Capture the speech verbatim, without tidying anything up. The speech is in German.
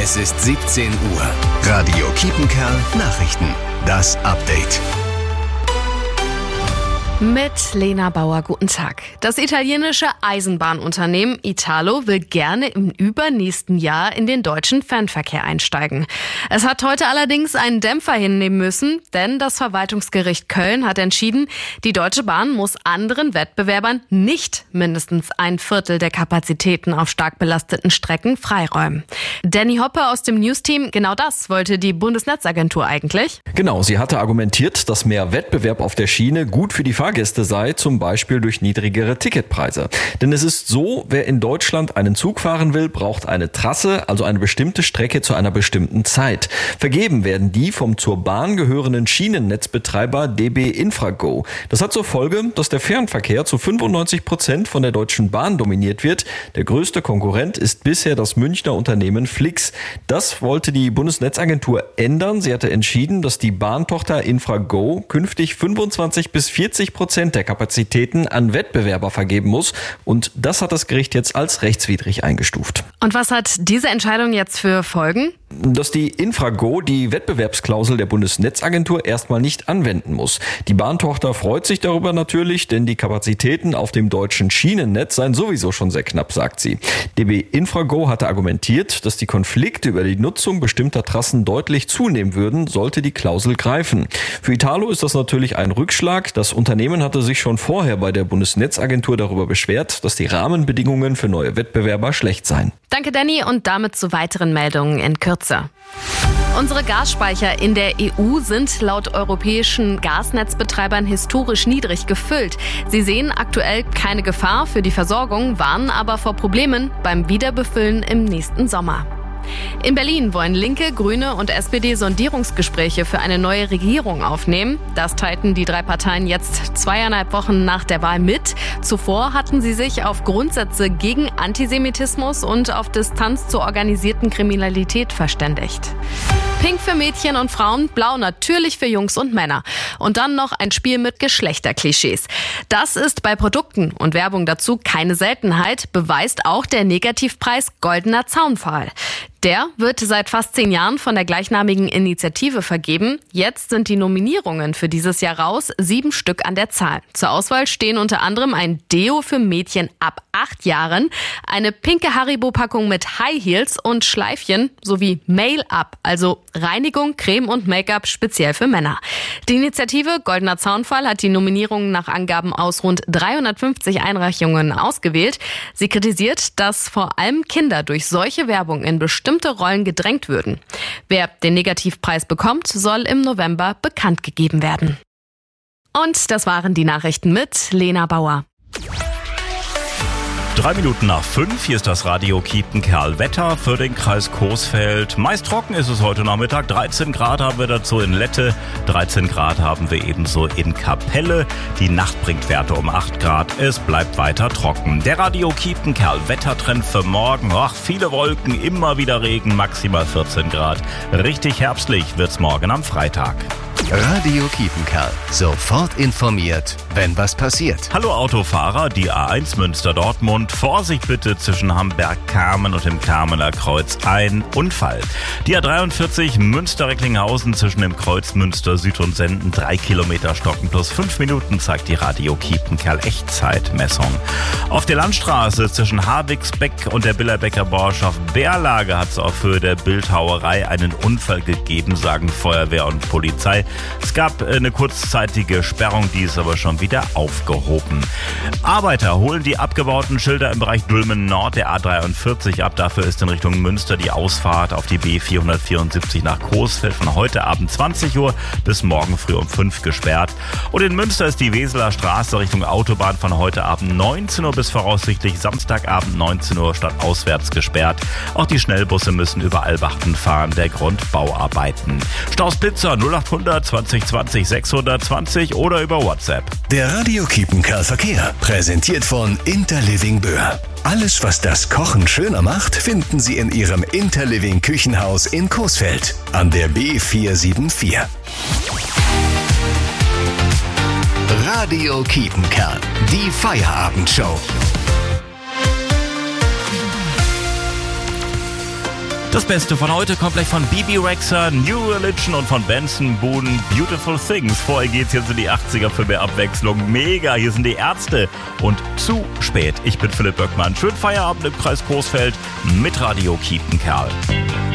Es ist siebzehn Uhr. Radio Kiepenkerl Nachrichten. Das Update. Mit Lena Bauer, guten Tag. Das italienische Eisenbahnunternehmen Italo will gerne im übernächsten Jahr in den deutschen Fernverkehr einsteigen. Es hat heute allerdings einen Dämpfer hinnehmen müssen, denn das Verwaltungsgericht Köln hat entschieden, die Deutsche Bahn muss anderen Wettbewerbern nicht mindestens ein Viertel der Kapazitäten auf stark belasteten Strecken freiräumen. Danny Hoppe aus dem News-Team, genau das wollte die Bundesnetzagentur eigentlich. Genau, sie hatte argumentiert, dass mehr Wettbewerb auf der Schiene gut für die Fahrgäste sei, zum Beispiel durch niedrigere Ticketpreise. Denn es ist so, wer in Deutschland einen Zug fahren will, braucht eine Trasse, also eine bestimmte Strecke zu einer bestimmten Zeit. Vergeben werden die vom zur Bahn gehörenden Schienennetzbetreiber D B Infrago. Das hat zur Folge, dass der Fernverkehr zu fünfundneunzig Prozent von der Deutschen Bahn dominiert wird. Der größte Konkurrent ist bisher das Münchner Unternehmen Flix. Das wollte die Bundesnetzagentur ändern. Sie hatte entschieden, dass die Bahntochter Infrago künftig fünfundzwanzig bis vierzig Prozent der Kapazitäten an Wettbewerber vergeben muss. Und das hat das Gericht jetzt als rechtswidrig eingestuft. Und was hat diese Entscheidung jetzt für Folgen? Dass die Infrago die Wettbewerbsklausel der Bundesnetzagentur erstmal nicht anwenden muss. Die Bahntochter freut sich darüber natürlich, denn die Kapazitäten auf dem deutschen Schienennetz seien sowieso schon sehr knapp, sagt sie. D B Infrago hatte argumentiert, dass die Konflikte über die Nutzung bestimmter Trassen deutlich zunehmen würden, sollte die Klausel greifen. Für Italo ist das natürlich ein Rückschlag. Das Unternehmen hatte sich schon vorher bei der Bundesnetzagentur darüber beschwert, dass die Rahmenbedingungen für neue Wettbewerber schlecht seien. Danke, Danny, und damit zu weiteren Meldungen in Kürze. Unsere Gasspeicher in der E U sind laut europäischen Gasnetzbetreibern historisch niedrig gefüllt. Sie sehen aktuell keine Gefahr für die Versorgung, warnen aber vor Problemen beim Wiederbefüllen im nächsten Sommer. In Berlin wollen Linke, Grüne und S P D Sondierungsgespräche für eine neue Regierung aufnehmen. Das teilten die drei Parteien jetzt zweieinhalb Wochen nach der Wahl mit. Zuvor hatten sie sich auf Grundsätze gegen Antisemitismus und auf Distanz zur organisierten Kriminalität verständigt. Pink für Mädchen und Frauen, blau natürlich für Jungs und Männer. Und dann noch ein Spiel mit Geschlechterklischees. Das ist bei Produkten und Werbung dazu keine Seltenheit, beweist auch der Negativpreis Goldener Zaunpfahl. Der wird seit fast zehn Jahren von der gleichnamigen Initiative vergeben. Jetzt sind die Nominierungen für dieses Jahr raus, sieben Stück an der Zahl. Zur Auswahl stehen unter anderem ein Deo für Mädchen ab acht Jahren, eine pinke Haribo-Packung mit High Heels und Schleifchen sowie Mail-Up, also Reinigung, Creme und Make-up speziell für Männer. Die Initiative Goldener Zaunpfahl hat die Nominierungen nach Angaben aus rund dreihundertfünfzig Einreichungen ausgewählt. Sie kritisiert, dass vor allem Kinder durch solche Werbung in bestimmten bestimmte Rollen gedrängt würden. Wer den Negativpreis bekommt, soll im November bekannt gegeben werden. Und das waren die Nachrichten mit Lena Bauer. Drei Minuten nach fünf, hier ist das Radio Kiepenkerl Wetter für den Kreis Coesfeld. Meist trocken ist es heute Nachmittag, dreizehn Grad haben wir dazu in Lette, dreizehn Grad haben wir ebenso in Kapelle. Die Nacht bringt Werte um acht Grad, es bleibt weiter trocken. Der Radio Kiepenkerl Wettertrend für morgen, ach, viele Wolken, immer wieder Regen, maximal vierzehn Grad. Richtig herbstlich wird's morgen am Freitag. Radio Kiepenkerl. Sofort informiert, wenn was passiert. Hallo Autofahrer, die A eins Münster-Dortmund. Vorsicht bitte zwischen Hamberg-Kamen und dem Kamener Kreuz. Ein Unfall. Die A dreiundvierzig Münster-Recklinghausen zwischen dem Kreuz Münster-Süd und Senden. Drei Kilometer stocken plus fünf Minuten zeigt die Radio Kiepenkerl Echtzeitmessung. Auf der Landstraße zwischen Havigsbeck und der Billerbecker Borschaft Bärlage hat es auf Höhe der Bildhauerei einen Unfall gegeben, sagen Feuerwehr und Polizei. Es gab eine kurzzeitige Sperrung, die ist aber schon wieder aufgehoben. Arbeiter holen die abgebauten Schilder im Bereich Dülmen Nord der A dreiundvierzig ab. Dafür ist in Richtung Münster die Ausfahrt auf die B vierhundertvierundsiebzig nach Coesfeld von heute Abend zwanzig Uhr bis morgen früh um fünf gesperrt. Und in Münster ist die Weseler Straße Richtung Autobahn von heute Abend neunzehn Uhr bis voraussichtlich Samstagabend neunzehn Uhr stadtauswärts gesperrt. Auch die Schnellbusse müssen über Albachten fahren, der Grund Bauarbeiten. Staus Blitzer null achthundert zwanzig zwanzig sechshundertzwanzig oder über WhatsApp. Der Radio Kiepenkerl Verkehr, präsentiert von Interliving Böhr. Alles, was das Kochen schöner macht, finden Sie in Ihrem Interliving Küchenhaus in Coesfeld an der B vierhundervierundsiebzig. Radio Kiepenkerl, die Feierabendshow. Das Beste von heute kommt gleich von Bibi Rexha, New Religion und von Benson Boone, Beautiful Things. Vorher geht's jetzt in die achtziger für mehr Abwechslung. Mega, hier sind die Ärzte und zu spät. Ich bin Philipp Böckmann. Schönen Feierabend im Kreis Coesfeld mit Radio Kiepenkerl.